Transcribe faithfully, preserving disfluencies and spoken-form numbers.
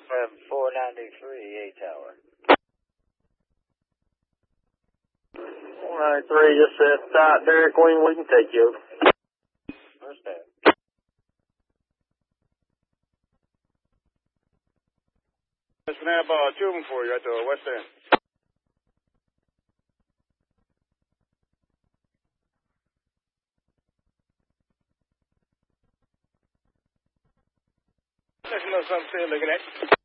From four ninety-three, A Tower. four ninety-three, just set tight, Dairy Queen, we can take you over. Understand. Let's snap uh, two of them for you at the west end. There's a little something still looking at.